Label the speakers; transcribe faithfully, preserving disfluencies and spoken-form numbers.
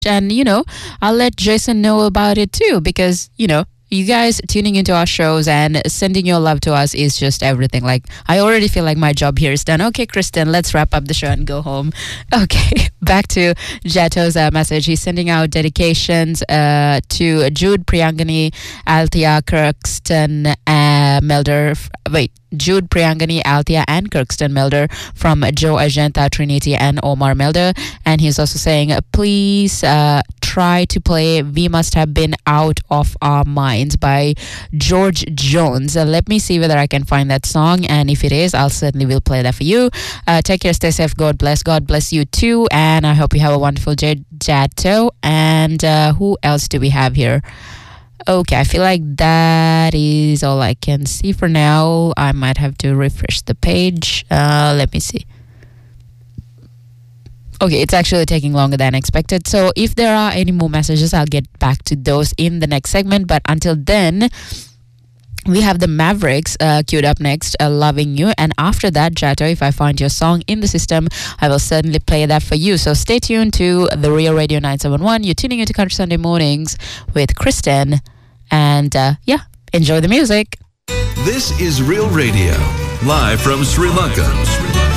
Speaker 1: And, you know, I'll let Jason know about it too because, you know, you guys tuning into our shows and sending your love to us is just everything. Like, I already feel like my job here is done. Okay, Kristen, let's wrap up the show and go home. Okay, back to Jato's uh, message. He's sending out dedications uh, to Jude, Priyangani, Althea, Kirkston, uh, Melder. Wait. Jude, Priyangani, Althea, and Kirkston Melder from Joe Ajanta, Trinity, and Omar Melder. And he's also saying, please uh, try to play We Must Have Been Out of Our Minds by George Jones. Uh, let me see whether I can find that song. And if it is, I'll certainly will play that for you. Uh, take care, stay safe. God bless. God bless you too. And I hope you have a wonderful J- Jato. And uh, who else do we have here? Okay, I feel like that is all I can see for now. I might have to refresh the page. Uh, let me see. Okay, it's actually taking longer than expected. So if there are any more messages, I'll get back to those in the next segment. But until then, we have the Mavericks uh, queued up next, uh, Loving You. And after that, Jato, if I find your song in the system, I will certainly play that for you. So stay tuned to the Real Radio nine seven one. You're tuning into Country Sunday Mornings with Kristen. And uh, yeah, enjoy the music.
Speaker 2: This is Real Radio, live from Sri Lanka.